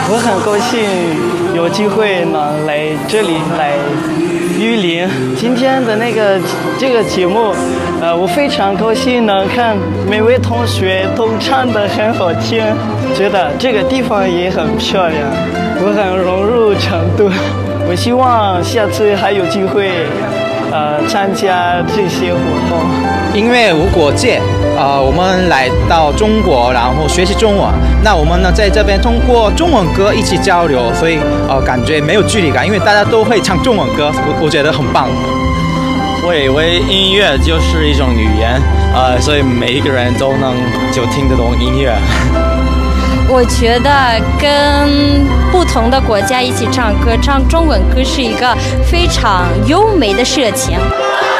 我很高兴有机会能来这里来玉林。今天的这个节目，我非常高兴能看每位同学都唱得很好听，觉得这个地方也很漂亮，我很融入成都。我希望下次还有机会参加这些活动。 音乐无国界，我们来到中国，然后学习中文。那我们呢，在这边通过中文歌一起交流，所以感觉没有距离感，因为大家都会唱中文歌，我觉得很棒。 我以为音乐就是一种语言，所以每一个人都能就听得懂音乐。 我觉得跟不同的国家一起唱歌，唱中文歌是一个非常优美的事情。